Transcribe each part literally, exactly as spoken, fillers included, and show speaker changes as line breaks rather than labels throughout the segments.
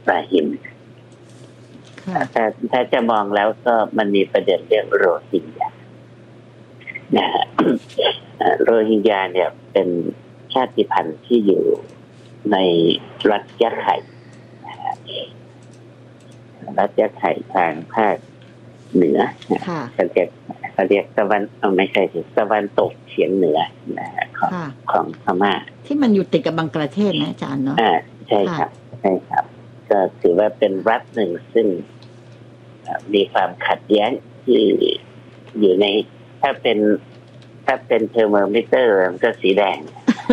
บราฮิมถ้าถ้าจะมองแล้วก็มันมีประเด็นเรื่องโรฮิงญานะฮะโรฮิงญาเนี่ยเป็นชาติพันธุ์ที่อยู่ในรัฐยะไข่รัฐยะไข่ทางภาคเหนือเขาเรียกเขาเรียกตะวันเอาไม่ใช่สิตะวันตกเฉียงเหนือนะฮะของของพม่า
ที่มันอยู่ติดกับบังกลาเทศนะอาจารย์เนาะ
อ่าใช่ครับใช่ครับก็ถือว่าเป็นรัฐหนึ่งซึ่งมีความขัดแย้งที่อยู่ในถ้าเป็นถ้าเป็นเทอร์โมมิเตอร์มันก็สีแดง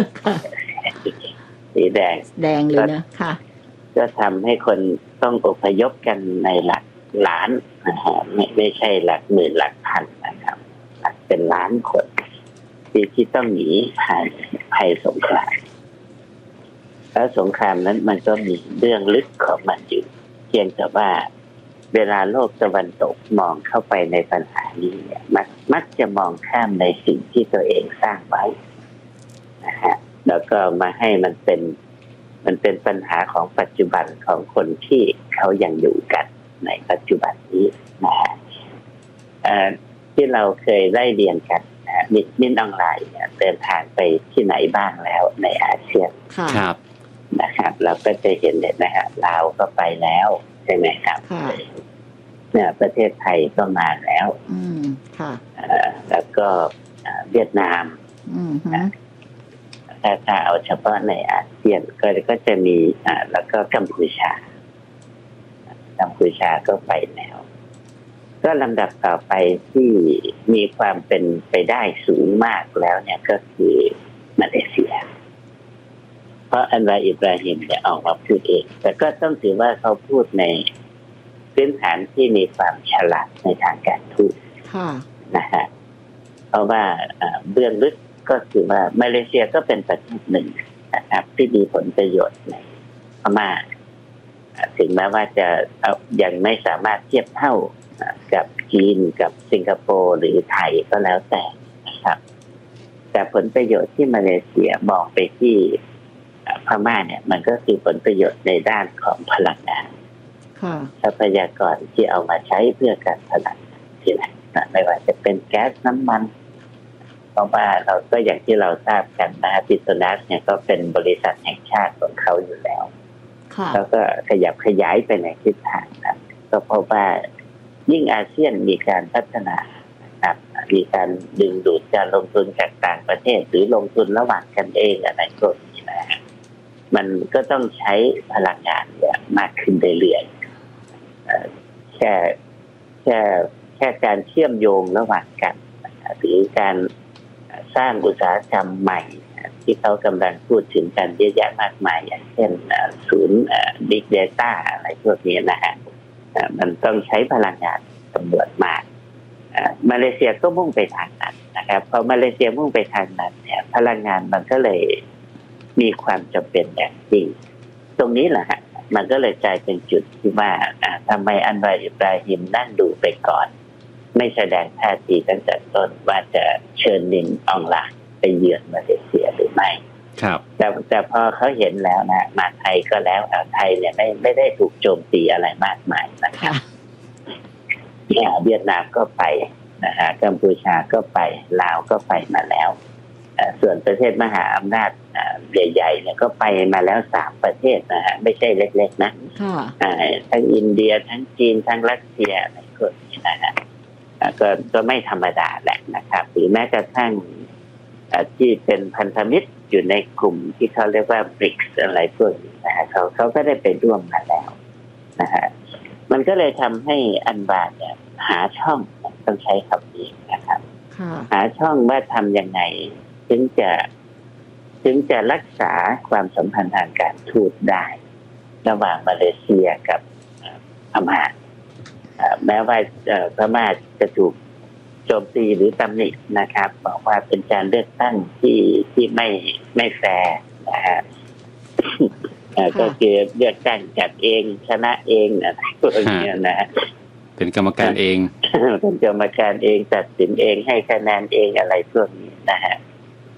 สีแดง
แดงเลยนะค่ะ
ก็ทำให้คนต้องอพยพกันในหลักล้านนะฮะไม่ไม่ใช่หลักหมื่นหลักพันนะครับหลักเป็นล้านคนที่ที่ต้องหนีภัยภัยสงครามแล้วสงครามนั้นมันก็มีเรื่องลึกของมันอยู่เพียงแต่ว่าเวลาโลกตะวันตกมองเข้าไปในปัญหานี้เนี่ยมักมักจะมองข้ามในสิ่งที่ตัวเองสร้างไว้นะฮะแล้วก็มาให้มันเป็นมันเป็นปัญหาของปัจจุบันของคนที่เขายังอยู่กันในปัจจุบันนี้นะฮะที่เราเคยได้เรียนกันนะมิมินออนไลน์เนี่ยเดินทางไปที่ไหนบ้างแล้วในอาเซียน
ครับ
นะครับเราก็จะเห็นเลยนะฮะลาวก็ไปแล้วใช่ไหมครับเนี่ยประเทศไทยก็มาแล้ว
อืมค่ะ
แล้วก็เวียดนาม
อืม
ถ้าถ้าเอาเฉพาะในอาเซียนก็ก็จะมีอ่าแล้วก็กัมพูชากัมพูชาก็ไปแล้วก็ลำดับต่อไปที่มีความเป็นไปได้สูงมากแล้วเนี่ยก็คือมาเลเซียเพราะอันวาอิบราฮิมเนี่ยออกมาพูดเองแต่ก็ต้องถือว่าเขาพูดในพื้นฐานที่มีความฉลาดในทางการทูตนะฮะเพราะว่าเบื้องลึกก็คือว่ามาเลเซียก็เป็นประเทศหนึ่งนะครับที่มีผลประโยชน์ในพม่าถึงแม้ว่าจะยังไม่สามารถเทียบเท่ากับจีนกับสิงคโปร์หรือไทยก็แล้วแต่นะครับแต่ผลประโยชน์ที่มาเลเซียมองไปที่พม่าเนี่ยมันก็คือผลประโยชน์ในด้านของพลังงานทรัพยากรที่เอามาใช้เพื่อการผลิตที่ไหนไม่ว่าจะเป็นแก๊สน้ำมันเพราะว่าเราก็อย่างที่เราทราบกันนะปิโตรนัสเนี่ยก็เป็นบริษัทแห่งชาติของเขาอยู่แล้วแล้วก็ขยับขยายไปในทิศทางนั้นก็เพราะว่ายิ่งอาเซียนมีการพัฒนาครับมีการดึงดูดการลงทุนจากต่างประเทศหรือลงทุนระหว่างกันเองอะไรพวกนี้นะมันก็ต้องใช้พลังงานเนี่ยมากขึ้นเรื่อยๆแค่แค่แค่การเชื่อมโยงระหว่างกันหรือการสร้างอุตสาหกรรมใหม่ที่เขากำลังพูดถึงกันเยอะแยะมากมายอย่างเช่นศูนย์ Big Data อะไรพวกนี้นะฮะมันต้องใช้พลังงานจำนวนมากมาเลเซียก็มุ่งไปทางนั้นนะครับพอมาเลเซียมุ่งไปทางนั้นเนี่ยพลังงานมันก็เลยมีความจำเป็นอย่างยิ่งตรงนี้แหละฮะมันก็เลยกลายเป็นจุดที่ว่าทำไมอันวาอิบราฮิมนั่งดูไปก่อนไม่แสดงท่าทีตั้งแต่ต้นว่าจะเชิญมินออนไลน์ไปเยือนมาเลเซียหรือไม่
ครับ
แต่แต่พอเขาเห็นแล้วนะมาไทยก็แล้วไทยเนี่ยไม่ไม่ได้ถูกโจมตีอะไรมากมายนะครับเนี่ยเวียดนามก็ไปนะฮะกัมพูชาก็ไปลาวก็ไปมาแล้วส่วนประเทศมหาอำนาจใหญ่ๆเนี่ยก็ไปมาแล้วสามประเทศนะฮะไม่ใช่เล็กๆนะทั้งอินเดียทั้งจีนทั้งรัสเซียอะไรพวกนี้นะฮะก็ก็ไม่ธรรมดาแหละนะครับหรือแม้กระทั่งที่เป็นพันธมิตรอยู่ในกลุ่มที่เขาเรียกว่า บริกส์ อะไรพวกนี้นะฮะเขาเขาก็ได้ไปร่วมมาแล้วนะฮะมันก็เลยทำให้อันบาเนี่ยหาช่องต้องใช้คำนี้นะครับหาช่องว่าทำยังไงถึงจะถึงจะรักษาความสัมพันธ์ทางการทูตได้ระหว่างมาเลเซียกับพม่าแม้ว่าพม่าจะถูกโจมตีหรือตำหนินะครับบอกว่าเป็นการเลือกตั้งที่ที่ไม่ไม่แฟร์นะฮะก็คือเลือกตั้งจัดเองชนะเองอะไรพวกนี้นะ
เป็นกรรมการเอง
เป็นกรรมการเองตัดสินเองให้คะแนนเองอะไรพวกนี้นะฮะ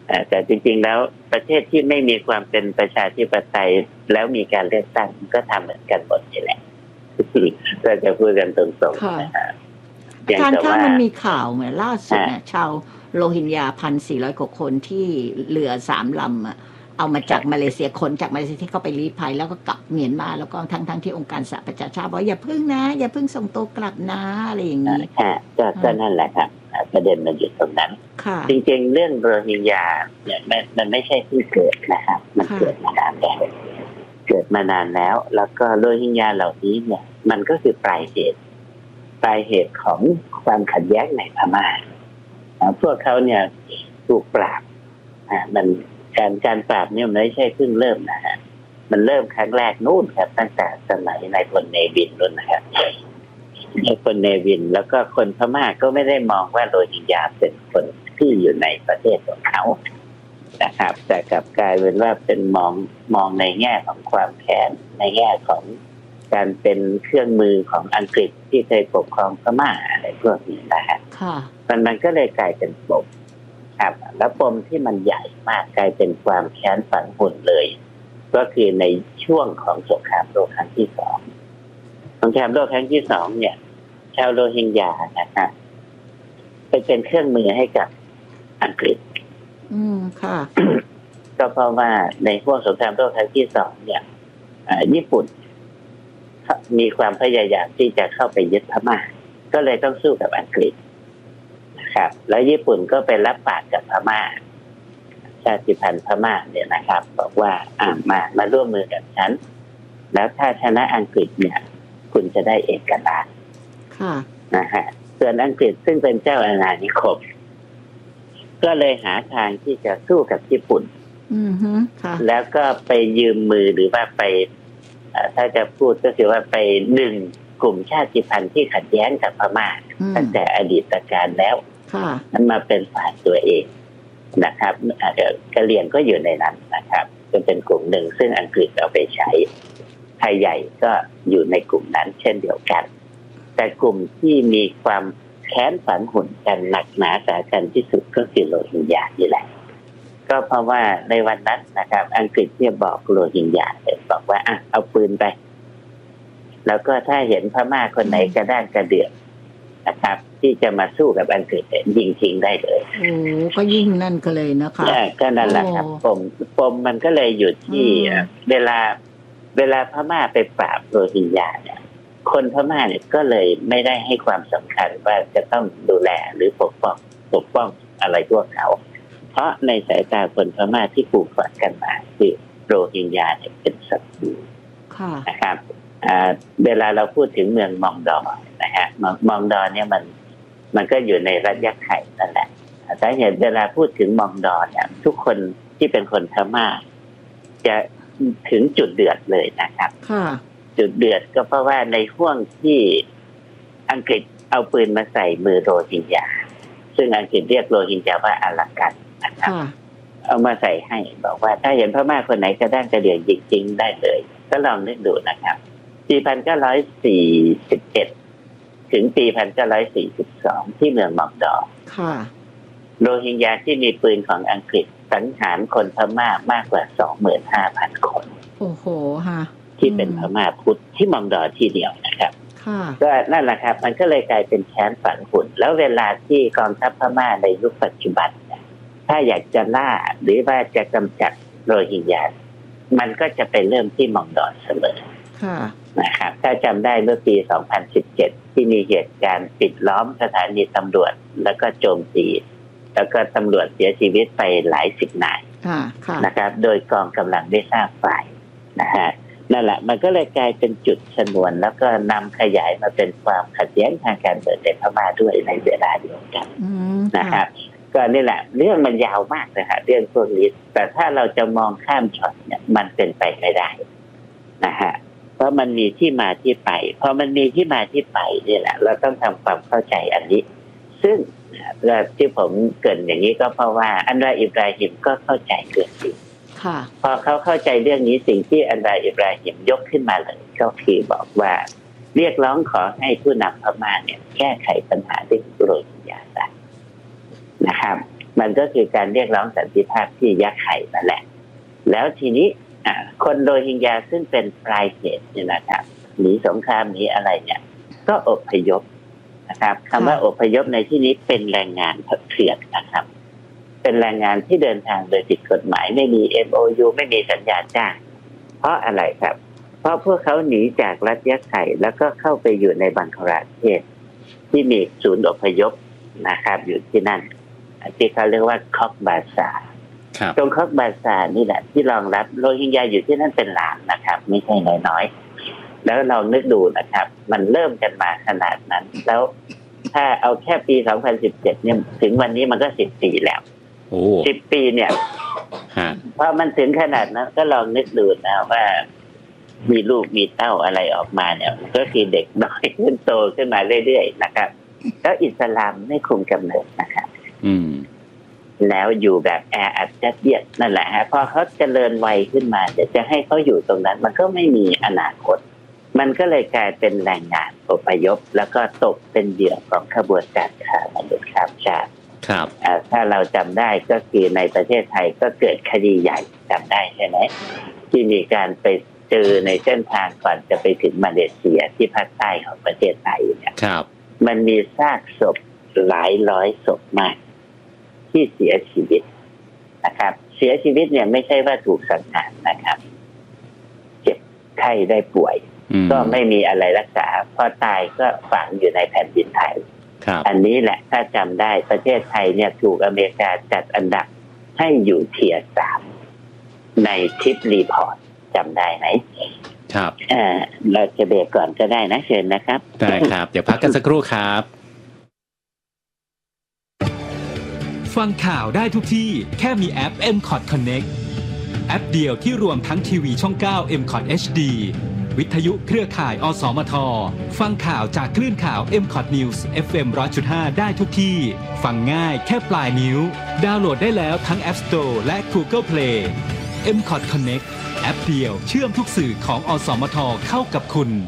แต่จริงๆแล้วประเทศที่ไม่มีความเป็นประชาธิปไตยแล้วมีการเลือกตั้งก็ทำเหมือนกันหมดนี่แหละเราจะพูดกันตรงๆนะครับ
การข้ามันมีข่าวเหมือนล่าสุดเนี่ยชาวโรฮิงญาพันสี่ร้อยกว่าคนที่เรือสามลำอ่ะเอามาจากมาเลเซียคนจากมาเลเซียที่เข้าไปลี้ภัยแล้วก็กลับเมียนมาแล้วก็ทั้งทั้งที่องค์การสหประชาชาติบอกอย่าพึ่งนะอย่าพึ่งส่งตัวกลับนะอะไรอย่างนี้
ค่ะก็ก็นั่นแหละครับประเด็นมันอยู่ตรงนั้นจริงๆเรื่องโรฮิงญาเนี่ยมันไม่ใช่เพิ่งเกิดนะครับมันเกิดมานานแล้วเกิดมานานแล้วแล้วก็โรฮิงญาเหล่านี้เนี่ยมันก็คือปลายเหตุปลายเหตุของความขัดแย้งในพม่าพวกเขาเนี่ยถูกปราบอ่ามันการการปราบเนี่ยมันไม่ใช่เพิ่งเริ่มนะฮะมันเริ่มครั้งแรกนู่นครับตั้งแต่สมัยนายพลเนวินนู่นนะครับนายพลเนวินแล้วก็คนพม่าก็ไม่ได้มองว่าโรฮิงญาเป็นคนที่อยู่ในประเทศของเขานะครับแต่กลับกลายเป็นว่าเป็นมองมองในแง่ของความแค้นในแง่ของการเป็นเครื่องมือของอังกฤษที่เคยปกครองพม่าอะไรพวกนี้นะฮะมันมันก็เลยกลายเป็นปมครับแล้วปมที่มันใหญ่มากกลายเป็นความแค้นฝังหุ่นเลยก็คือในช่วงของสงครามโลกครั้งที่สองสงครามโลกครั้งที่สองเนี่ยชาวโรฮิงญานะครับไปเป็นเครื่องมือให้กับอังกฤษ
อืมค่ะ
ก็เพราะว่าในพวกสงครามโลกครั้งที่สองเนี่ยญี่ปุ่นมีความพยายามที่จะเข้าไปยึดพม่าก็เลยต้องสู้กับอังกฤษนะครับแล้วญี่ปุ่นก็ไปรับปากกับพม่าชาติพันธุ์พม่าเนี่ยนะครับบอกว่าอ่ามามาร่วมมือกับฉันแล้วถ้าชนะอังกฤษเนี่ยคุณจะได้เอกราช
ค่ะ
นะฮะส่วนอังกฤษซึ่งเป็นเจ้าอาณานิคมก็เลยหาทางที่จะสู้กับญี่ปุ่น
อือฮึค่ะ
แล้วก็ไปยืมมือหรือว่าไปถ้าจะพูดก็คือว่าไปดึงกลุ่มชาติพันธุ์ที่ขัดแย้งกับพม่าตั้งแต่อดีตการแล้วนั้นมาเป็นฝ่ายตัวเองนะครับกะเหรี่ยงก็อยู่ในนั้นนะครับจะเป็นกลุ่มหนึ่งซึ่งอังกฤษเอาไปใช้ไทยใหญ่ก็อยู่ในกลุ่มนั้นเช่นเดียวกันแต่กลุ่มที่มีความแค้นฝังหุ่นกันหนักหนาสาหัสที่สุดก็คือโรฮิงญานี่แหละก็เพราะว่าในวันนั้นนะครับอังกฤษเนี่ยบอกโรฮิงญาเลยบอกว่าอ่ะเอาปืนไปแล้วก็ถ้าเห็นพม่าคนไหนกระด้างกระเดือกนะครับที่จะมาสู้กับอังกฤษยิงทิ้งได้เลย
โอ้ก็ยิ่งนั่นก็เลยนะคะ
ก็นั่นแหละครับปมปมมันก็เลยอยู่ที่เวลาเวลาพม่าไปปราบโรฮิงญาเนี่ยคนพม่าเนี่ยก็เลยไม่ได้ให้ความสำคัญว่าจะต้องดูแลหรือปกป้องปกป้องอะไรพวกเขาเพราะในสายตาคนพม่าที่ปลูกฝังกันมาคือโรฮิงญาเนี่ยเป็นศัตรูนะครับเวลาเราพูดถึงเมืองมองดอนะฮะมองดอเนี่ยมันมันก็อยู่ในรัฐยะไข่นั่นแหละสาเหตุเวลาพูดถึงมองดอเนี่ยทุกคนที่เป็นคนพม่าจะถึงจุดเดือดเลยนะครับจุดเดือดก็เพราะว่าในห่วงที่อังกฤษเอาปืนมาใส่มือโรฮิงญาซึ่งอังกฤษเรียกโรฮิงญาว่าอารักันนะครับเอามาใส่ให้บอกว่าถ้าเห็นพม่าคนไหนกระด้างกระเดื่องจริงๆได้เลยก็ลองนึกดูนะครับปีหนึ่งพันเก้าร้อยสี่สิบเจ็ดถึงปีหนึ่งพันเก้าร้อยสี่สิบสองที่เมืองมองดอโรฮิงญาที่มีปืนของอังกฤษสังหารคนพม่ามากกว่า สองหมื่นห้าพัน คน
โอ้โหฮะ
ที่เป็นพม่าพุทธที่มองดอที่เดียวนะครับก็นั่นแหละครับมันก็เลยกลายเป็นแค้นฝังหุ่นแล้วเวลาที่กองทัพพม่าในยุคปัจจุบันถ้าอยากจะล่าหรือว่าจะกำจัดโรฮิงญามันก็จะไปเริ่มที่มองดอเสมอนะครับถ้าจำได้เมื่อปี สองพันสิบเจ็ด ที่มีเหตุการณ์ปิดล้อมสถานีตำรวจแล้วก็โจมตีแล้วก็ตำรวจเสียชีวิตไปหลายสิบนายนะครับโดยกองกำลังไม่ทราบฝ่ายนะฮะนั่นแหละมันก็เลยกลายเป็นจุดชนวนแล้วก็นำขยายมาเป็นความขัดแย้งทางการเมืองในพม่าด้วยในเวลาเดียวกันนะครับก็นี่แหละเรื่องมันยาวมากนะฮะเรื่องพวกนี้แต่ถ้าเราจะมองข้ามช็อตเนี่ยมันเป็นไปไม่ได้นะฮะเพราะมันมีที่มาที่ไปพอมันมีที่มาที่ไปนี่แหละเราต้องทำความเข้าใจอันนี้ซึ่งที่ผมเกริ่นอย่างนี้ก็เพราะว่าอันวาอิบราฮิมก็เข้าใจเรื่องนี้พอเขาเข้าใจเรื่องนี้สิ่งที่อันวาอิบราฮิมยกขึ้นมาเลยก็คือบอกว่าเรียกร้องขอให้ผู้นำพม่าเนี่ยแก้ไขปัญหาเรื่องโรฮิงญาได้นะครับมันก็คือการเรียกร้องสันติภาพที่ยักษ์ไข่นั่นแหละแล้วทีนี้คนโรฮิงญาซึ่งเป็นปลายเหตุเนี่ยนะครับหนีสงครามหนีอะไรเนี่ยก็อพยพนะครับคำว่าอพยพในที่นี้เป็นแรงงานเถื่อนนะครับเป็นแรงงานที่เดินทางโดยผิดกฎหมายไม่มี เอ็ม โอ ยู ไม่มีสัญญาจ้างเพราะอะไรครับเพราะพวกเขาหนีจากรัฐยักษ์ไข่แล้วก็เข้าไปอยู่ในบังคลาเทศที่มีศูนย์อพยพนะครับอยู่ที่นั่นที่เขาเรียกว่าคอกบาซาตรงคอกบาซานี่แหละที่รองรับโรฮิงญาอยู่ที่นั่นเป็นล้านนะครับไม่ใช่น้อยๆแล้วเรานึกดูนะครับมันเริ่มกันมาขนาดนั้นแล้วถ้าเอาแค่ปีสองพันสิบเจ็ดเนี่ยถึงวันนี้มันก็สิบปีแล้วสิบปีเนี่ยพอมันถึงขนาดนั้นก็ลองนึกดูนะว่ามีลูกมีเต้าอะไรออกมาเนี่ยก็คือเด็กน้อยขึ้นโตขึ้นมาเรื่อยๆนะครับแล้วอิสลามไม่คุมกำเนิดนะครับแล้วอยู่แบบแออัดยัดเยียดนั่นแหละฮะพอเขาเจริญวัยขึ้นมาเดี๋ยวจะให้เขาอยู่ตรงนั้นมันก็ไม่มีอนาคตมันก็เลยกลายเป็นแรงงานอพยพแล้วก็ตกเป็นเหยื่อของขบวนการค้ามนุษย์ข้ามชาติ
ครับ
ถ้าเราจำได้ก็คือในประเทศไทยก็เกิดคดีใหญ่จำได้ใช่ไหมที่มีการไปเจอในเส้นทางก่อนจะไปถึงมาเลเซียที่ภาคใต้ของประเทศไทยเนี่ยมันมีซากศพหลายร้อยศพมากที่เสียชีวิตนะครับเสียชีวิตเนี่ยไม่ใช่ว่าถูกสังหารนะครับเจ็บไข้ได้ป่วยก็ไม่มีอะไรรักษาพอตายก็ฝังอยู่ในแผ่นดินไทยอันนี้แหละถ้าจำได้ประเทศไทยเนี่ยถูกอเมริกาจัดอันดับให้อยู่เทียร์สามในทิปรีพอร์ตจำได้ไหม
ครับ
เอ่อเราจะเบรกก่อนก็ได้นะเชิญนะครับ
ได้ครับเดี๋ยวพักกันสักครู่ครับ
ฟังข่าวได้ทุกที่แค่มีแอป เอ็ม คอท Connect แอปเดียวที่รวมทั้งทีวีช่องเก้า เอ็ม คอท เอช ดี วิทยุเครือข่ายอสมทฟังข่าวจากคลื่นข่าว เอ็ม คอท News เอฟ เอ็ม หนึ่งร้อยจุดห้า ได้ทุกที่ฟังง่ายแค่ปลายนิ้วดาวน์โหลดได้แล้วทั้ง App Store และ Google Play เอ็ม คอท Connect แอปเดียวเชื่อมทุกสื่อของอสมทเข้ากับคุณ ห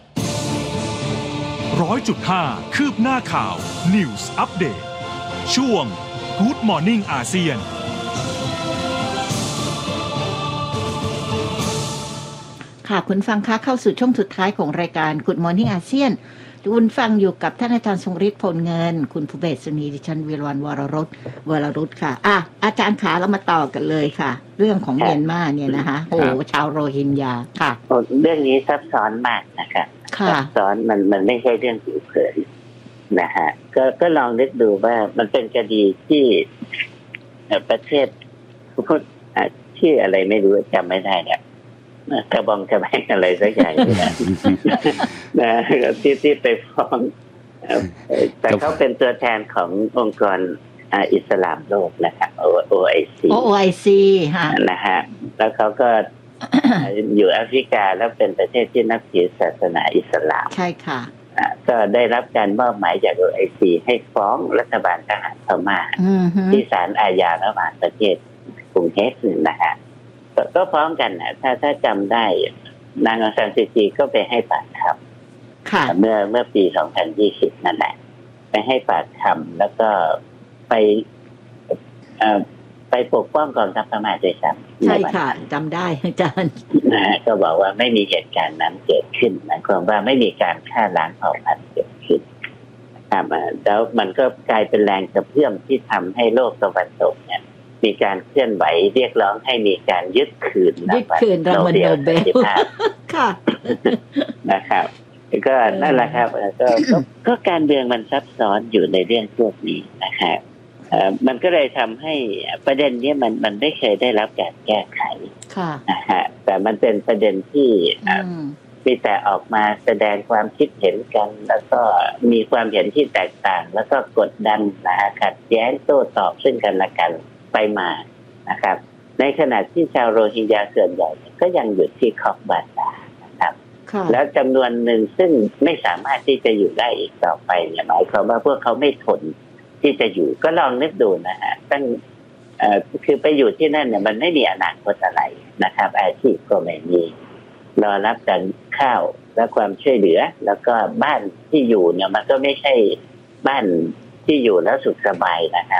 นึ่งร้อยจุดห้า คืบหน้าข่าว News Update ช่วง Good Morning อาเซียน
ค่ะคุณฟังคะเข้าสู่ช่วงสุดท้ายของรายการ Good Morning อาเซียนคุณฟังอยู่กับท่านอาจารย์ทรงฤทธิ์พลเงินคุณภูเบศร สุนีดิฉันวิรวรรณวรรสวรรุตค่ะอ่ะอาจารย์ขาเรามาต่อกันเลยค่ะเรื่องของเมียนมาเนี่ยนะคะโอ้ชาวโรฮิงญาค่ะ
เรื่องนี้ซับซ้อนมากนะคะซับซ้อนมันมันไม่ใช่เรื่องผิวเผินนะฮะก็ก็ลองนึกดูว่ามันเป็นคดีที่ประเทศพูดชื่ออะไรไม่รู้จำไม่ได้เนี่ยกระบองกระแบงอะไรสักอย่างนี่นะนะที่ที่ไปฟ้องแต่เขาเป็นตัวแทนขององค์กรอิสลามโลกนะครับ โอ ไอ ซี
โอ ไอ ซี ฮะ
นะฮะแล้วเขาก็อยู่แอฟริกาแล้วเป็นประเทศที่นับถือศาสนาอิสลาม
ใช่ค่ะ
ก็ได้รับการมอบหมายจาก โอ ไอ ซี ให้ฟ้องรัฐบาลทหารพม่าที่ศาลอาญาระหว่างประเทศกรุงเฮกนะฮะก็ฟ้องกันนะถ้าถ้าจำได้นางองซานซูจีก็ไปให้ปากคำเมื่อเมื่อปีสองพันยี่สิบนั่นแหละไปให้ปากคำแล้วก็ไปไปปกป้องกองทัพพม่าด้วยซ้
ำใช่ค่ะจำได้อาจารย์
ก็บอกว่าไม่มีเหตุการณ์นั้นเกิดขึ้นหมายความว่าไม่มีการฆ่าล้างเผ่าพันธุ์เกิดขึ้นแล้วมันก็กลายเป็นแรงกระเพื่อมที่ทำให้โลกตะวันตกเนี่ยมีการเคลื่อนไหวเรียกร้องให้มีการยึดคืน
ยึดคืนรางวัลโนเบลค่ะ
นะครับก็นั่นแหละครับก็ก็การเมืองมันซับซ้อนอยู่ในเรื่องพวกนี้นะครับมันก็เลยทำให้ประเด็นนี้มันมันไม่เคยได้รับการแก้ไขนะฮะแต่มันเป็นประเด็นที่มีแต่ออกมาแสดงความคิดเห็นกันแล้วก็มีความเห็นที่แตกต่างแล้วก็กดดันนะขัดแย้งโต้ตอบซึ่งกันและกันไปมานะครับในขณะที่ชาวโรฮิงญาส่วนใหญ่ก็ยังอยู่ที่คอกบาซานะครับแล้วจำนวนหนึ่งซึ่งไม่สามารถที่จะอยู่ได้อีกต่อไปเนี่ยหมายความว่าพวกเขาไม่ทนที่จะอยู่ก็ลองนึกดูนะฮะตั้งเอ่อคือไปอยู่ที่นั่นเนี่ยมันไม่มีอนาคตอะไรนะครับอาชีพก็ไม่มีรอรับการข้าวและความช่วยเหลือแล้วก็บ้านที่อยู่เนี่ยมันก็ไม่ใช่บ้านที่อยู่แล้วสุขสบายนะครับเ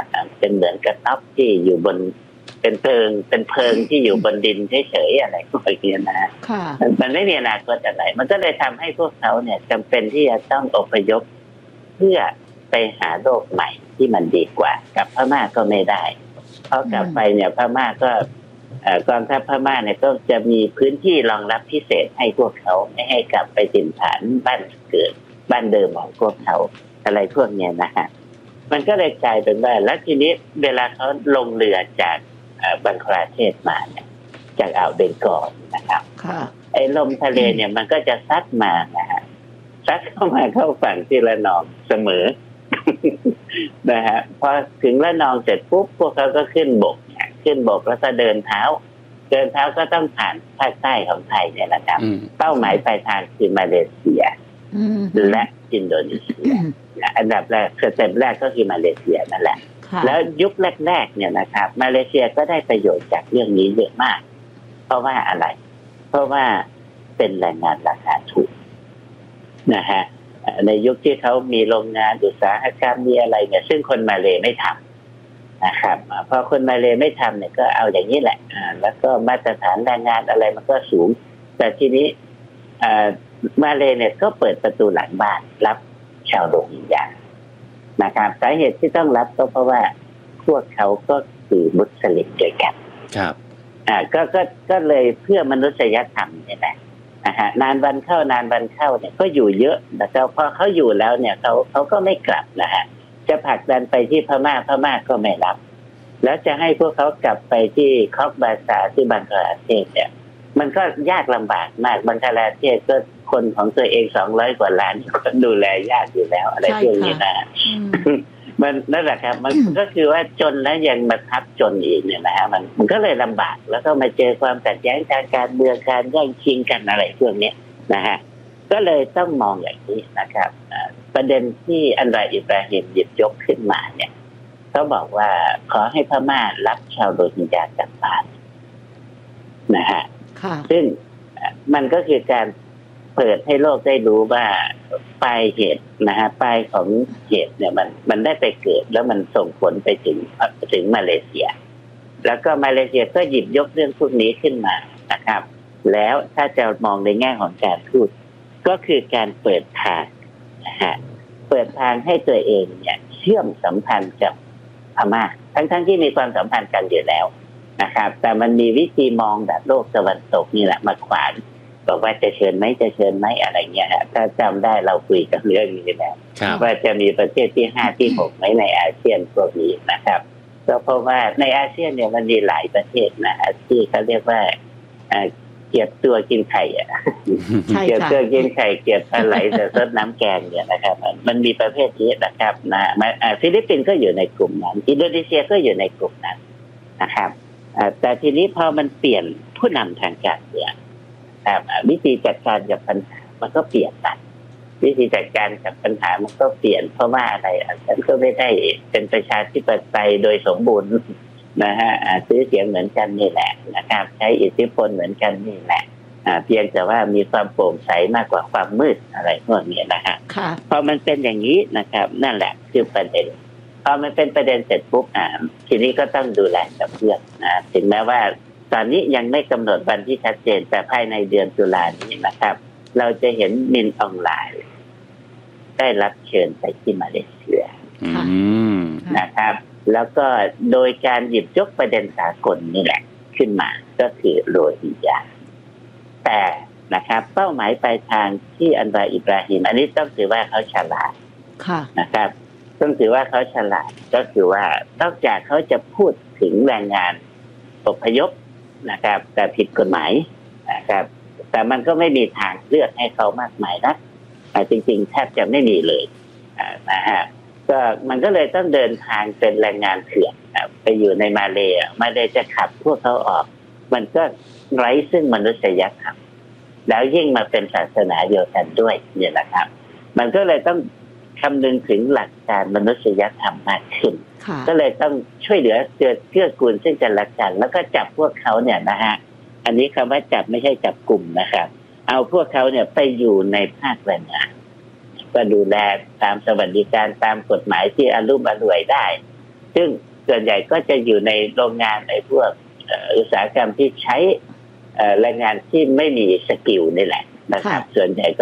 เป็นเหมือนกระต๊อบที่อยู่บนเป็นเพลิงเป็นเพลิงที่อยู่บนดินเฉยๆอะไรพวกนี้นะมันไม่มีอนาคตอะไรมันก็เลยทำให้พวกเขาเนี่ยจำเป็นที่จะต้องอพยพเพื่อไปหาโลกใหม่ที่มันดีกว่ากับพม่าก็ไม่ได้เพราะกลับไปเนี่ยพม่าก็กองทัพพม่าเนี่ยก็จะมีพื้นที่รองรับพิเศษให้พวกเขาไม่ให้กลับไปถิ่นฐานบ้านเกิดบ้านเดิมของพวกเขาอะไรพวกเนี้ยนะฮะมันก็เลยกลายเป็นว่าแล้วทีนี้เวลาเขาลงเรือจากบังคลาเทศมาเนี่ยจากอ่าวเบงกอลนะครับไอ้ลมทะเลเนี่ยมันก็จะซัดมานะฮะซัดเข้ามาเข้าฝั่งที่ระนองเสมอ นะฮะพอถึงระนองเสร็จปุ๊บพวกเขาก็ขึ้นบกขึ้นบกแล้วก็เดินเท้าเดินเท้าก็ต้องผ่านภาคใต้ของไทยเนี่ยนะครับเป้าหมายปลายทางคือมาเลเซียและอินโดนีเซียอันดับแรกสเต็ปแรกก็คือมาเลเซียนั่นแหละแล้วยุคแรกๆเนี่ยนะครับมาเลเซียก็ได้ประโยชน์จากเรื่องนี้เยอะมากเพราะว่าอะไรเพราะว่าเป็นแรงงานราคาถูกนะฮะในยุคที่เขามีโรงงานอุตสาหกรรมมีอะไรเนี่ยซึ่งคนมาเลไม่ทำนะครับพอคนมาเลไม่ทำเนี่ยก็เอาอย่างนี้แหละแล้วก็มาตรฐานแรงงานอะไรมันก็สูงแต่ทีนี้มาเลเนี่ยก็เปิดประตูหลังบ้านรับชาวโรฮิงญานะครับสาเหตุที่ต้องรับก็เพราะว่าพวกเขาก็คือมุสลิมด้วยกัน
ครับ
อ่าก็ก็ก็เลยเพื่อมนุษยธรรมนี่แหละนะฮะนานวันเข้านานวันเข้าเนี่ยก็อยู่เยอะแต่พอเขาอยู่แล้วเนี่ยเขาเขาก็ไม่กลับนะฮะจะผลักดันไปที่พม่าพม่าก็ไม่รับแล้วจะให้พวกเขากลับไปที่คอกบาซาที่บังคลาเทศเนี่ยมันก็ยากลำบากมากบังคลาเทศก็คนของตัวเองสองร้อยกว่าล้านก็ดูแลยากอยู่แล้วอะไรพวกนี้นะมันนั่นแหละครับมันก็คือว่าจนแล้วยังมาทับจนอีกเนี่ยนะฮะมันมันก็เลยลำบากแล้วก็มาเจอความขัดแย้งทางการเมืองการแย่งชิงกันอะไรพวกนี้นะฮะก็เลยต้องมองอย่างนี้นะครับประเด็นที่อันวาอิบราฮิมหยิบยกขึ้นมาเนี่ยเขาบอกว่าขอให้พม่ารับชาวโรฮิงญากลับบ้านนะฮะซึ่งมันก็คือการเปิดให้โลกได้รู้ว่าปลายเหตุนะฮะปลายของเหตุเนี่ยมันมันได้ไปเกิดแล้วมันส่งผลไปถึงถึงมาเลเซียแล้วก็มาเลเซียก็หยิบยกเรื่องพวกนี้ขึ้นมานะครับแล้วถ้าจะมองในแง่ของการพูดก็คือการเปิดทางนะฮะเปิดทางให้ตัวเองเนี่ยเชื่อมสัมพันธ์กับพม่าทั้งๆที่มีความสัมพันธ์กันอยู่แล้วนะครับแต่มันมีวิธีมองแบบโลกตะวันตกนี่แหละมาขวางบอกว่าจะเชิญไหมจะเชิญไหมอะไรเงี้ยฮะถ้าจำได้เราคุยกันเรื่องนี้แล้วว่าจะมีประเทศที่ห้าที่หกไหมในอาเซียนพวกนี้นะครับก็เพราะว่าในอาเซียนเนี่ยมันมีหลายประเทศนะที่เขาเรียกว่าเกลียดตัวกินไข่อ่ะเกลียดตัวกินไข่เกลียดปลาไหลแต่ซดน้ำแกงเนี่ยนะครับมันมีประเภทนี้นะครับนะฟิลิปปินส์ก็อยู่ในกลุ่มนั้นอินโดนีเซียก็อยู่ในกลุ่มนั้นนะครับแต่ทีนี้พอมันเปลี่ยนผู้นำทางการเมืองวิธีจัดการกับปัญหามันก็เปลี่ยนไปวิธีจัดการกับปัญหามันก็เปลี่ยนเพราะว่าอะไรฉันก็ไม่ได้เป็นประชาธิปไตยโดยสมบูรณ์นะฮะซื้อเสียงเหมือนกันนี่แหละนะครับใช้อิทธิพลเหมือนกันนี่แหละเพียงแต่ว่ามีความโปร่งใสมากกว่าความมืดอะไรพวกนี้นะฮะพอมันเป็นอย่างนี้นะครับนั่นแหละคือประเด็นพอมันเป็นประเด็นเสร็จปุ๊บอ่าทีนี้ก็ต้องดูแลกับเพื่อนนะถึงแม้ว่าตอนนี้ยังไม่กำหนดวันที่ชัดเจนแต่ภายในเดือนตุลานี้นะครับเราจะเห็นมินอองไลน์ได้รับเชิญไปที่มาเลเซียนะครับแล้วก็โดยการหยิบยกประเด็นสากลนี่แหละขึ้นมาก็คือโรฮิงญาแต่นะครับเป้าหมายปลายทางที่อันวาอิบราฮิมอันนี้ต้องถือว่าเขาฉลาดนะครับต้องถือว่าเขาฉลาดก็คือว่านอกจากเขาจะพูดถึงแรงงานอพยพนะครับแต่ผิดกฎหมายนะครับแต่มันก็ไม่มีทางเลือกให้เขามากมายนักจริงๆแทบจะไม่มีเลยนะฮะก็มันก็เลยต้องเดินทางเป็นแรงงานเถื่อนไปอยู่ในมาเลย์มาเลย์จะขับพวกเขาออกมันก็ไร้ซึ่งมนุษยธรรมแล้วยิ่งมาเป็นศาสนาเดียวกันด้วยเนี่ยนะครับมันก็เลยต้องคำนึงถึงหลักการมนุษยธรรมมากขึ้นก็เลยต้องช่วยเหลือเกื้อเกื้อกูลซึ่งกันและกันแล้วก็จับพวกเขาเนี่ยนะฮะอันนี้คำว่าจับไม่ใช่จับกลุ่มนะครับเอาพวกเขาเนี่ยไปอยู่ในภาคแรงงานก็ดูแลตามสวัสดิการตามกฎหมายที่อารมุ่มอร่วยได้ซึ่งส่วนใหญ่ก็จะอยู่ในโรงงานในพวกอุตสาหกรรมที่ใช้แรงงานที่ไม่มีสกิลนี่แหละนะครับส่วนใหญ่ก็